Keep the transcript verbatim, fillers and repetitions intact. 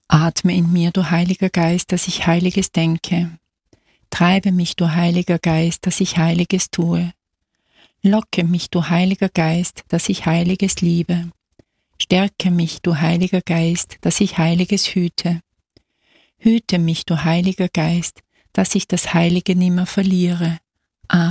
Atme in mir, du Heiliger Geist, dass ich Heiliges denke. Treibe mich, du Heiliger Geist, dass ich Heiliges tue. Locke mich, du Heiliger Geist, dass ich Heiliges liebe. Stärke mich, du Heiliger Geist, dass ich Heiliges hüte. Hüte mich, du Heiliger Geist, dass ich das Heilige nimmer verliere.